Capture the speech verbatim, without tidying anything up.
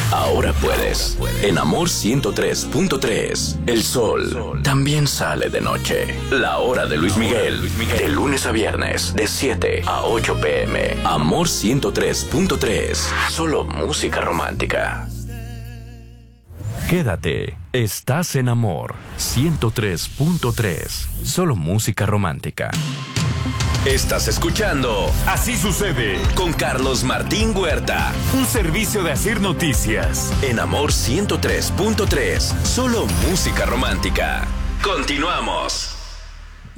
ahora puedes. En Amor ciento tres punto tres, el sol también sale de noche. La hora de Luis Miguel, de lunes a viernes, de siete a ocho pm. Amor ciento tres punto tres, solo música romántica. Quédate, estás en Amor ciento tres punto tres, solo música romántica. Estás escuchando Así Sucede con Carlos Martín Huerta, un servicio de Asir Noticias. En Amor ciento tres punto tres, solo música romántica. Continuamos.